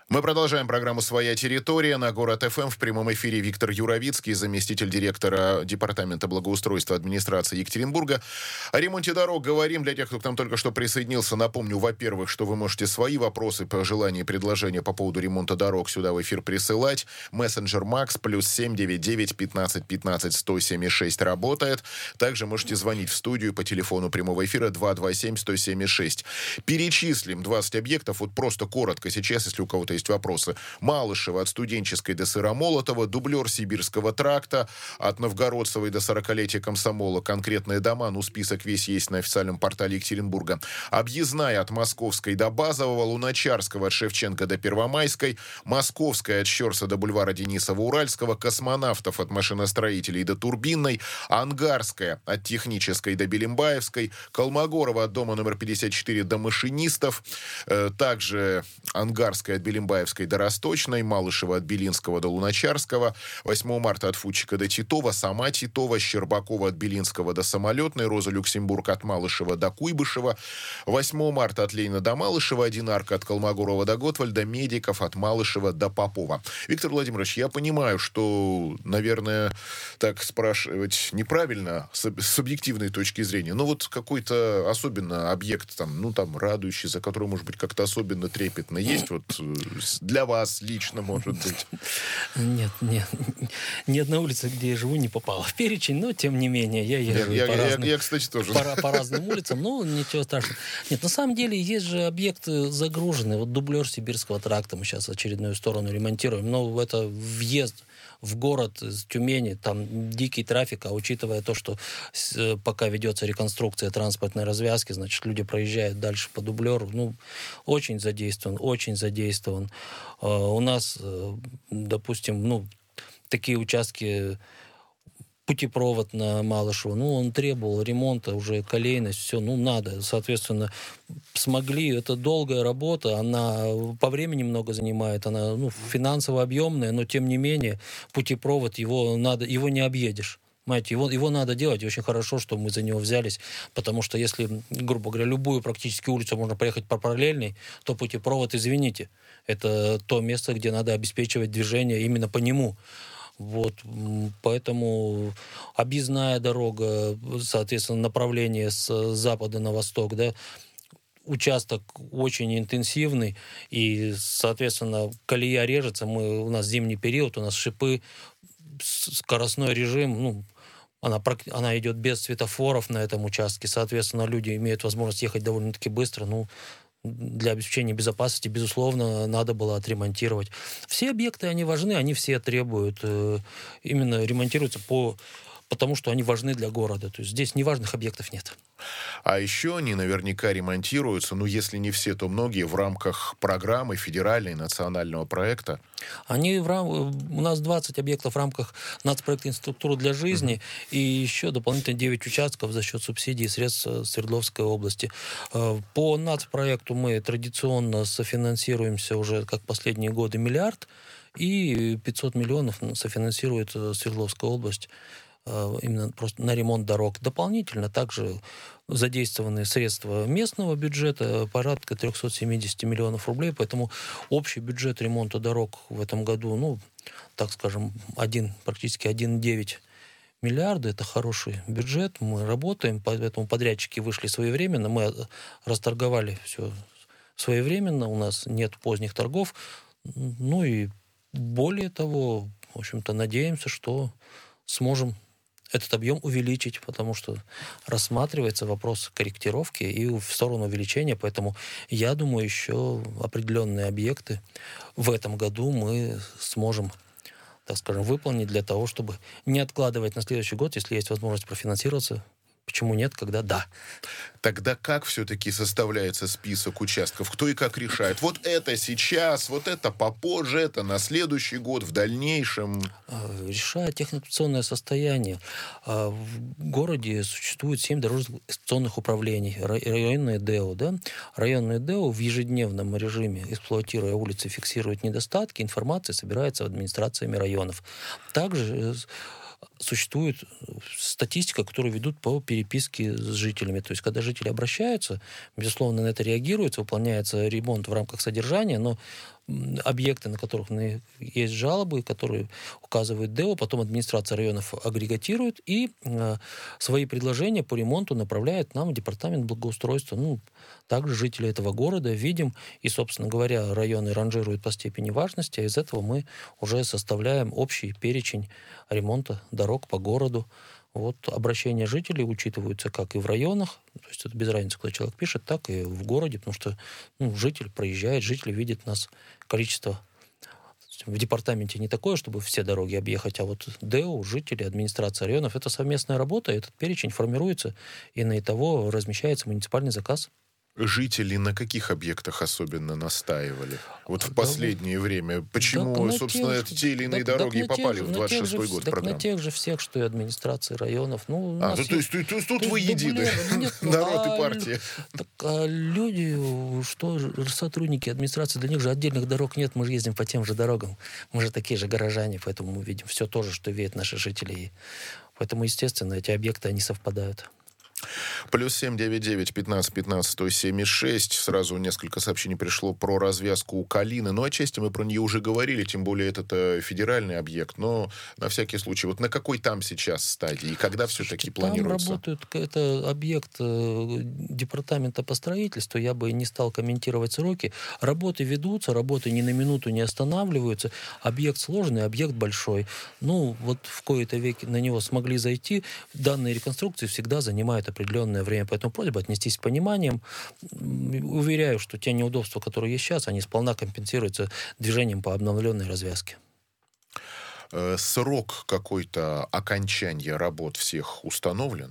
Мы продолжаем программу «Своя территория» на Город ФМ. В прямом эфире Виктор Юровицкий, заместитель директора Департамента благоустройства администрации Екатеринбурга. О ремонте дорог говорим. Для тех, кто к нам только что присоединился, напомню, во-первых, что вы можете свои вопросы, пожелания и предложения по поводу ремонта дорог сюда в эфир присылать. Мессенджер МАКС +7 99 15 15 176 работает. Также можете звонить в студию по телефону прямого эфира 227 176. Перечислим 20 объектов. Вот просто коротко сейчас, если у кого-то есть вопросы. Малышево от Студенческой до Сыромолотова, дублер Сибирского тракта, от Новгородцевой до 40-летия комсомола, конкретные дома, список весь есть на официальном портале Екатеринбурга. Объездная от Московской до Базового, Луначарского от Шевченко до Первомайской, Московская от Щерса до бульвара Денисова-Уральского, Космонавтов от Машиностроителей до Турбинной, Ангарская от Технической до Белимбаевской, Колмогорова от дома номер 54 до Машинистов, также Ангарская от Белимбаевской до Росточной, Малышева от Белинского до Луначарского, 8 марта от Фудчика до Титова, сама Титова, Щербакова от Белинского до Самолетной, Роза Люксембург от Малышева до Куйбышева, 8 марта от Ленина до Малышева, Одинарка от Колмогорова до Готвальда, Медиков от Малышева до Попова. Виктор Владимирович, я понимаю, что, наверное, так спрашивать неправильно с субъективной точки зрения, но вот какой-то особенно объект, там, радующий, за который, может быть, как-то особенно трепетно есть, вот для вас лично, может быть? Нет, ни одна улица, где я живу, не попала в перечень, но, тем не менее, я езжу я, кстати, тоже. По разным улицам, но ничего страшного. Нет, на самом деле, есть же объекты загруженные. Вот дублер Сибирского тракта мы сейчас очередную сторону ремонтируем, но это въезд в город из Тюмени, там дикий трафик, а учитывая то, что пока ведется реконструкция транспортной развязки, значит, люди проезжают дальше по дублеру, очень задействован. У нас, допустим, такие участки, путепровод на Малышево, он требовал ремонта, уже колейность, все, надо. Соответственно, смогли, это долгая работа, она по времени много занимает, она финансово объемная, но тем не менее путепровод, его не объедешь. Понимаете, его надо делать, и очень хорошо, что мы за него взялись, потому что если, грубо говоря, любую практически улицу можно проехать по параллельной, то путепровод, извините, это то место, где надо обеспечивать движение именно по нему. Вот, поэтому объездная дорога, соответственно, направление с запада на восток, да, участок очень интенсивный, и, соответственно, колея режется, у нас зимний период, у нас шипы, скоростной режим, она идет без светофоров на этом участке, соответственно, люди имеют возможность ехать довольно-таки быстро, для обеспечения безопасности, безусловно, надо было отремонтировать. Все объекты, они важны, они все требуют, именно ремонтируются потому что они важны для города. То есть здесь неважных объектов нет. А еще они наверняка ремонтируются, если не все, то многие в рамках программы федеральной, национального проекта. У нас 20 объектов в рамках нацпроекта «Инфраструктура для жизни» и еще дополнительно 9 участков за счет субсидий и средств Свердловской области. По нацпроекту мы традиционно софинансируемся уже, как последние годы, 1 миллиард, и 500 миллионов софинансирует Свердловская область именно просто на ремонт дорог. Дополнительно также задействованы средства местного бюджета, порядка 370 миллионов рублей, поэтому общий бюджет ремонта дорог в этом году, так скажем, практически 1,9 миллиарда, это хороший бюджет, мы работаем, поэтому подрядчики вышли своевременно, мы расторговали все своевременно, у нас нет поздних торгов, и более того, в общем-то, надеемся, что сможем этот объем увеличить, потому что рассматривается вопрос корректировки и в сторону увеличения, поэтому я думаю, еще определенные объекты в этом году мы сможем, так скажем, выполнить для того, чтобы не откладывать на следующий год, если есть возможность профинансироваться. Почему нет, когда да? Тогда как все-таки составляется список участков? Кто и как решает? Вот это сейчас, вот это попозже, это на следующий год, в дальнейшем? Решает технико-эксплуатационное состояние. В городе существует 7 дорожно-эксплуатационных управлений. Районные ДЭО, да? Районные ДЭО в ежедневном режиме, эксплуатируя улицы, фиксируют недостатки, информация собирается администрациями районов. Также существует статистика, которую ведут по переписке с жителями. То есть, когда жители обращаются, безусловно, на это реагируется, выполняется ремонт в рамках содержания, но объекты, на которых есть жалобы, которые указывает ДЭО, потом администрация районов агрегатирует и свои предложения по ремонту направляет нам в департамент благоустройства. Ну, также жители этого города видим, и, собственно говоря, районы ранжируют по степени важности, а из этого мы уже составляем общий перечень ремонта дорог по городу. Вот обращения жителей учитываются как и в районах, то есть это без разницы, куда человек пишет, так и в городе, потому что житель проезжает, жители видят нас, количество в департаменте не такое, чтобы все дороги объехать, а вот ДЭО, жители, администрация районов, это совместная работа, этот перечень формируется, и на того размещается муниципальный заказ. Жители на каких объектах особенно настаивали? Вот в последнее время. Почему, собственно, те или иные дороги попали в 26-й год в программу? На тех же всех, что и администрации районов. То есть тут вы едины, народ и партия. Так люди, что сотрудники администрации, для них же отдельных дорог нет, мы же ездим по тем же дорогам. Мы же такие же горожане, поэтому мы видим все то же, что видят наши жители. Поэтому, естественно, эти объекты, они совпадают. Плюс 799-15-15-107-6. Сразу несколько сообщений пришло про развязку у Калины. Ну, отчасти мы про нее уже говорили, тем более это федеральный объект. Но на всякий случай, вот на какой там сейчас стадии? И когда все-таки планируется? Там работают, это объект департамента по строительству. Я бы не стал комментировать сроки. Работы ведутся, работы ни на минуту не останавливаются. Объект сложный, объект большой. Ну, вот в кои-то веки на него смогли зайти. Данные реконструкции всегда занимают определенное время, поэтому просьба отнестись с пониманием. Уверяю, что те неудобства, которые есть сейчас, они сполна компенсируются движением по обновленной развязке. Срок какой-то окончания работ всех установлен?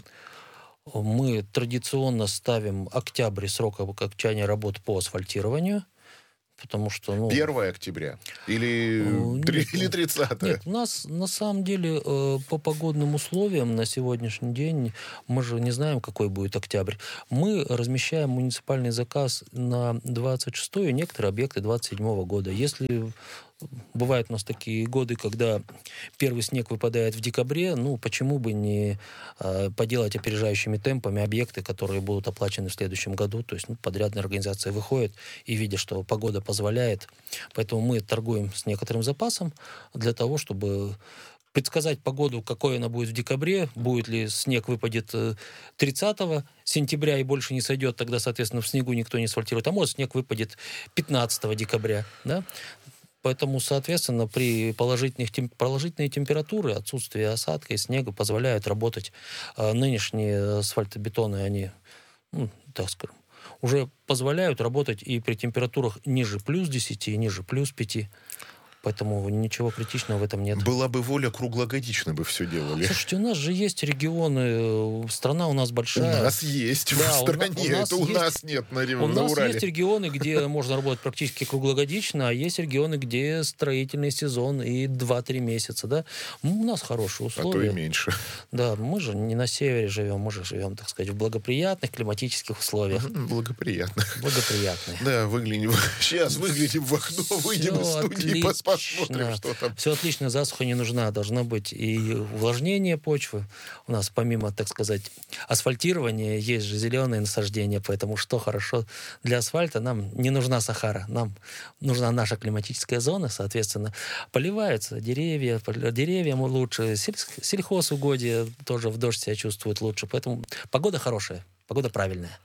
Мы традиционно ставим октябрь срок окончания работ по асфальтированию. Потому что, 1 октября? Или 30? Нет, у нас на самом деле по погодным условиям на сегодняшний день, мы же не знаем, какой будет октябрь. Мы размещаем муниципальный заказ на 26-й, некоторые объекты 27-го года. Если бывают у нас такие годы, когда первый снег выпадает в декабре, почему бы не поделать опережающими темпами объекты, которые будут оплачены в следующем году. То есть подрядная организация выходит и видит, что погода позволяет. Поэтому мы торгуем с некоторым запасом для того, чтобы предсказать погоду, какой она будет в декабре, будет ли снег выпадет 30 сентября и больше не сойдет, тогда, соответственно, в снегу никто не асфальтирует. А может, снег выпадет 15 декабря, да? Поэтому, соответственно, при положительные температуры, отсутствие осадка и снега позволяют работать. Нынешние асфальтобетоны, они, так скажем, уже позволяют работать и при температурах ниже плюс 10, и ниже плюс 5. Поэтому ничего критичного в этом нет. Была бы воля, круглогодично бы все делали. Слушайте, у нас же есть регионы, страна у нас большая. У нас есть в стране, это у нас нет на Урале. У нас есть регионы, где можно работать практически круглогодично, а есть регионы, где строительный сезон и 2-3 месяца, да. У нас хорошие условия. А то и меньше. Да, мы же не на севере живем, мы же живем, так сказать, в благоприятных климатических условиях. Благоприятных. Благоприятных. Да, сейчас выглянем в окно, выйдем из студии, посмотрим, что там. Все отлично, засуха не нужна. Должно быть и увлажнение почвы. У нас помимо, так сказать, асфальтирования есть же зеленые насаждения, поэтому что хорошо для асфальта, нам не нужна Сахара, нам нужна наша климатическая зона, соответственно, поливаются деревья, деревьям лучше, сельхозугодия тоже в дождь себя чувствуют лучше, поэтому погода хорошая, погода правильная.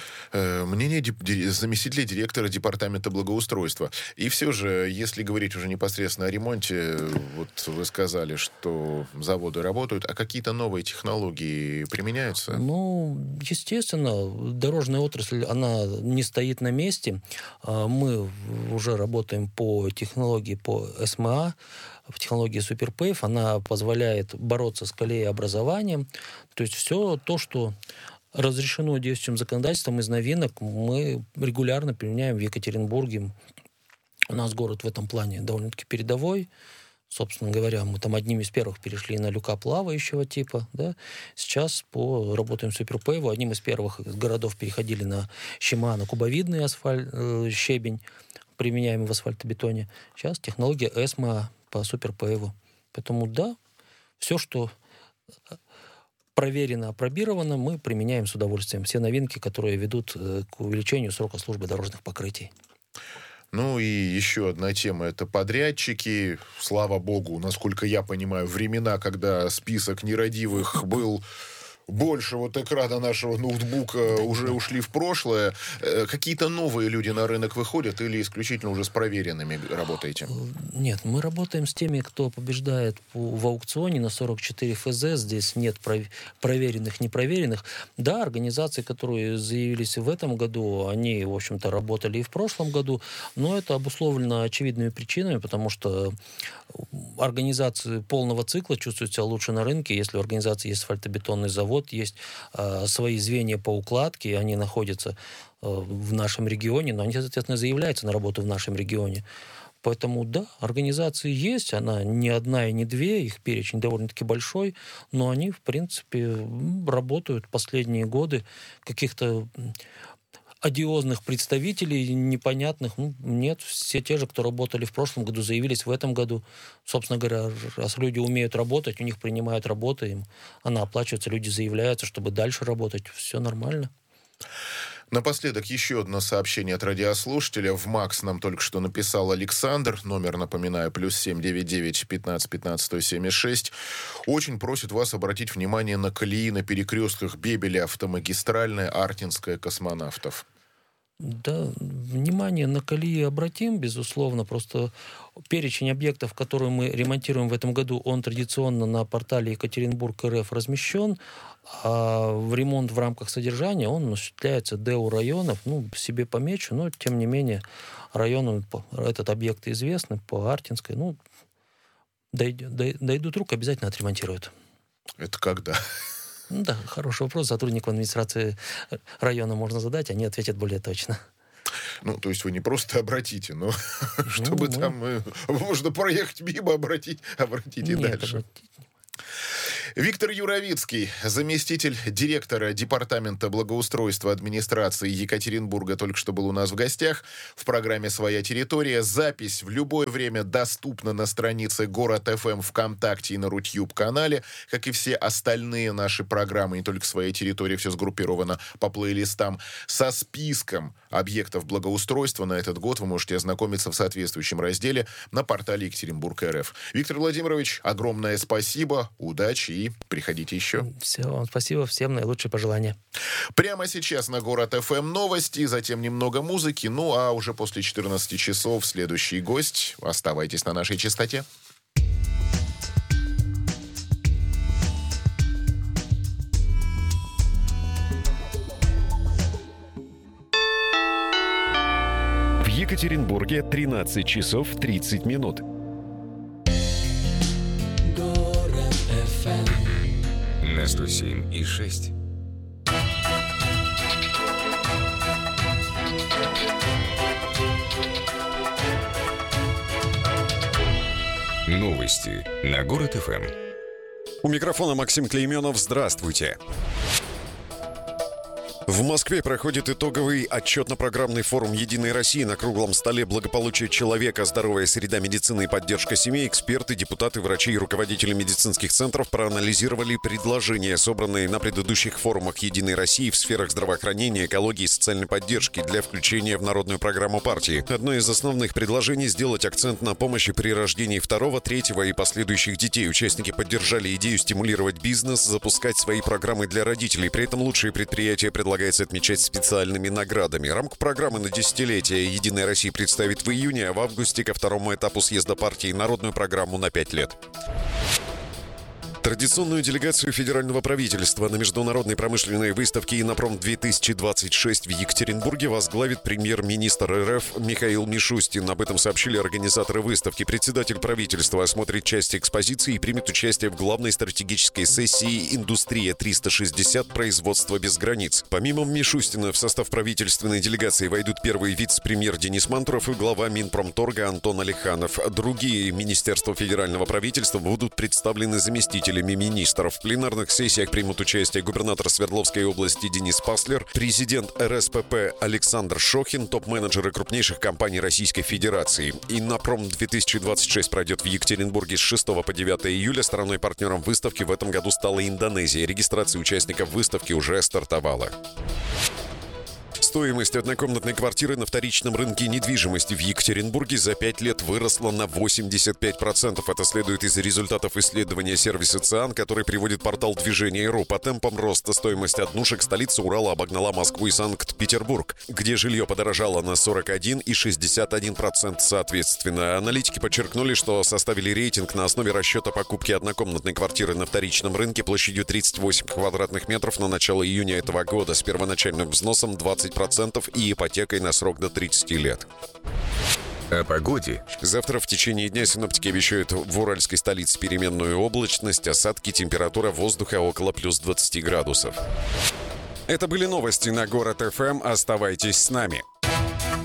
Мнение заместителя директора департамента благоустройства. И все же, если говорить уже непосредственно о ремонте, вот вы сказали, что заводы работают, а какие-то новые технологии применяются? Естественно, дорожная отрасль, она не стоит на месте. Мы уже работаем по технологии по СМА, в технологии SuperPave. Она позволяет бороться с колееобразованием. То есть все то, что разрешено действующим законодательством из новинок, мы регулярно применяем в Екатеринбурге. У нас город в этом плане довольно-таки передовой. Собственно говоря, мы там одними из первых перешли на люка плавающего типа. Да? Сейчас работаем с SuperPave. Одним из первых городов переходили на Щема, на кубовидный щебень, применяемый в асфальтобетоне. Сейчас технология ESMA по SuperPave. Поэтому да, все, что проверено, опробировано, мы применяем с удовольствием. Все новинки, которые ведут к увеличению срока службы дорожных покрытий. Ну и еще одна тема — это подрядчики. Слава богу, насколько я понимаю, времена, когда список нерадивых был больше вот экрана нашего ноутбука, уже ушли в прошлое. Какие-то новые люди на рынок выходят или исключительно уже с проверенными работаете? Нет, мы работаем с теми, кто побеждает в аукционе на 44 ФЗ. Здесь нет проверенных, непроверенных. Да, организации, которые заявились в этом году, они, в общем-то, работали и в прошлом году, но это обусловлено очевидными причинами, потому что организации полного цикла чувствуют себя лучше на рынке, если у организации есть асфальтобетонный завод, есть свои звенья по укладке, они находятся в нашем регионе, но они, соответственно, заявляются на работу в нашем регионе. Поэтому, да, организации есть, она не одна и не две, их перечень довольно-таки большой, но они, в принципе, работают последние годы. Каких-то одиозных представителей, непонятных, нет. Все те же, кто работали в прошлом году, заявились в этом году. Собственно говоря, раз люди умеют работать, у них принимают работу, им она оплачивается, люди заявляются, чтобы дальше работать. Все нормально. Напоследок еще одно сообщение от радиослушателя. В МАКС нам только что написал Александр. Номер, напоминаю, +7 99 15 15 176. Очень просит вас обратить внимание на колеи на перекрестках Бебеля, Автомагистральная, Артинская, Космонавтов. Да, внимание на колеи обратим, безусловно. Просто перечень объектов, которые мы ремонтируем в этом году, он традиционно на портале Екатеринбург.РФ размещен. А в ремонт в рамках содержания он осуществляется ДЭУ районов. Себе помечу, но тем не менее району этот объект известный, по Артинской. Дойдут рук, обязательно отремонтируют. Это когда? Да, хороший вопрос. Сотруднику администрации района можно задать, они ответят более точно. То есть вы не просто обратите, но чтобы там можно проехать мимо, обратить и дальше. Виктор Юровицкий, заместитель директора Департамента благоустройства администрации Екатеринбурга, только что был у нас в гостях в программе «Своя территория». Запись в любое время доступна на странице Город ФМ ВКонтакте и на Рутюб-канале. Как и все остальные наши программы, не только «Своя территория», все сгруппировано по плейлистам. Со списком объектов благоустройства на этот год вы можете ознакомиться в соответствующем разделе на портале Екатеринбург.РФ. Виктор Владимирович, огромное спасибо, удачи и приходите еще. Все, вам спасибо, всем наилучшие пожелания. Прямо сейчас на Город ФМ новости, затем немного музыки, а уже после 14 часов следующий гость. Оставайтесь на нашей частоте. В Екатеринбурге 13 часов 30 минут. На 107,6. Новости на Город ФМ. У микрофона Максим Клейменов. Здравствуйте. В Москве проходит итоговый отчетно-программный форум «Единой России». На круглом столе «Благополучие человека, здоровая среда медицины и поддержка семей» эксперты, депутаты, врачи и руководители медицинских центров проанализировали предложения, собранные на предыдущих форумах «Единой России» в сферах здравоохранения, экологии и социальной поддержки для включения в народную программу партии. Одно из основных предложений – сделать акцент на помощи при рождении второго, третьего и последующих детей. Участники поддержали идею стимулировать бизнес, запускать свои программы для родителей. При этом лучшие предприятия предлагается отмечать специальными наградами. Рамку программы на десятилетие «Единая Россия» представит в июне, а в августе ко второму этапу съезда партии народную программу на 5 лет. Традиционную делегацию федерального правительства на международной промышленной выставке «Иннопром-2026» в Екатеринбурге возглавит премьер-министр РФ Михаил Мишустин. Об этом сообщили организаторы выставки. Председатель правительства осмотрит часть экспозиции и примет участие в главной стратегической сессии «Индустрия-360. Производство без границ». Помимо Мишустина в состав правительственной делегации войдут первый вице-премьер Денис Мантуров и глава Минпромторга Антон Алиханов. Другие министерства федерального правительства будут представлены заместителями министров. В пленарных сессиях примут участие губернатор Свердловской области Денис Паслер, президент РСПП Александр Шохин, топ-менеджеры крупнейших компаний Российской Федерации. Иннопром-2026 пройдет в Екатеринбурге с 6 по 9 июля. Страной-партнером выставки в этом году стала Индонезия. Регистрация участников выставки уже стартовала. Стоимость однокомнатной квартиры на вторичном рынке недвижимости в Екатеринбурге за 5 лет выросла на 85%. Это следует из результатов исследования сервиса ЦИАН, который приводит портал Движение.ру. По темпам роста стоимость однушек столица Урала обогнала Москву и Санкт-Петербург, где жилье подорожало на 41 и 61% соответственно. Аналитики подчеркнули, что составили рейтинг на основе расчета покупки однокомнатной квартиры на вторичном рынке площадью 38 квадратных метров на начало июня этого года с первоначальным взносом 20% и ипотекой на срок до 30 лет. О погоде. Завтра в течение дня синоптики обещают в уральской столице переменную облачность, осадки, температура воздуха около плюс 20 градусов. Это были новости на Город ФМ. Оставайтесь с нами.